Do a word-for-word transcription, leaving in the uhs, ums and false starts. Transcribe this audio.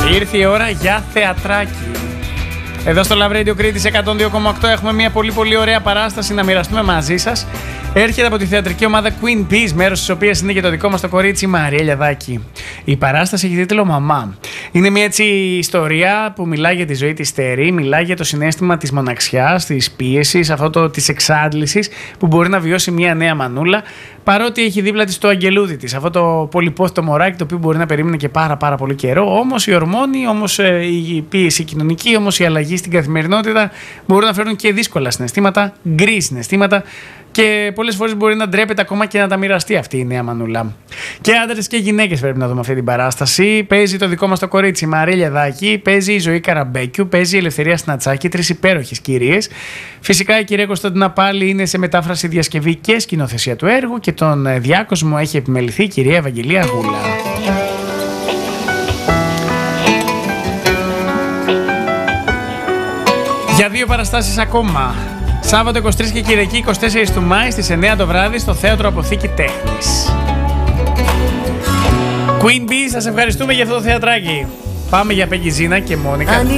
Ήρθε η ώρα για θεατράκι. Εδώ στο Love Radio Κρήτης εκατόν δύο κόμμα οκτώ έχουμε μια πολύ πολύ ωραία παράσταση να μοιραστούμε μαζί σας. Έρχεται από τη θεατρική ομάδα Queen Bees, μέρος της οποίας είναι και το δικό μας το κορίτσι Μαρία Λιαδάκη. Η παράσταση έχει τίτλο Μαμά. Είναι μια έτσι ιστορία που μιλάει για τη ζωή της στερή, μιλάει για το συναίσθημα της μοναξιάς, της πίεσης, αυτό το της εξάντλησης που μπορεί να βιώσει μια νέα μανούλα, παρότι έχει δίπλα της το αγγελούδι της, αυτό το πολυπόθητο μωράκι το οποίο μπορεί να περίμενε και πάρα πάρα πολύ καιρό. Όμως η ορμόνη, όμως η πίεση κοινωνική, όμως η αλλαγή στην καθημερινότητα μπορούν να φέρουν και δύσκολα συναισθήματα, γκρι συναισθήματα. Και πολλές φορές μπορεί να ντρέπεται ακόμα και να τα μοιραστεί αυτή η νέα μανούλα. Και άντρες και γυναίκες πρέπει να δούμε αυτή την παράσταση. Παίζει το δικό μας το κορίτσι Μαρία Λιαδάκη, παίζει η Ζωή Καραμπέκιου, παίζει η Ελευθερία Σνατσάκη, τρεις υπέροχες κυρίες. Φυσικά η κυρία Κωνσταντίνα πάλι είναι σε μετάφραση, διασκευή και σκηνοθεσία του έργου και τον διάκοσμο έχει επιμεληθεί η κυρία Ευαγγελία Γούλα. Για δύο παραστάσεις ακόμα. Σάββατο είκοσι τρεις και Κυριακή είκοσι τέσσερις του Μάη στις εννιά το βράδυ στο Θέατρο Αποθήκη Τέχνης. Queen Bee, σας ευχαριστούμε για αυτό το θεατράκι. Πάμε για Πέγγι Ζίνα και Μόνικα.